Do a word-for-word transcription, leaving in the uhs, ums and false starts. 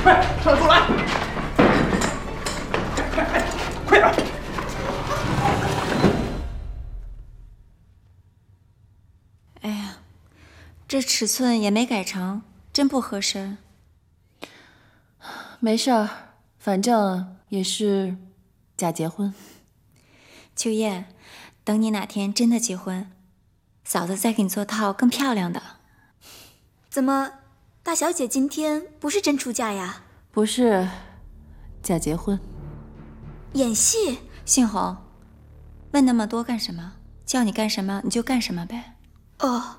快上来坐来！快快快点！ 哎呀，这尺寸也没改成，真不合身。 没事儿，反正也是假结婚。 秋叶，等你哪天真的结婚，嫂子再给你做套更漂亮的。 怎么，大小姐今天不是真出嫁呀？ 不是，假结婚。 演戏？ 杏红，问那么多干什么？叫你干什么你就干什么呗。 哦。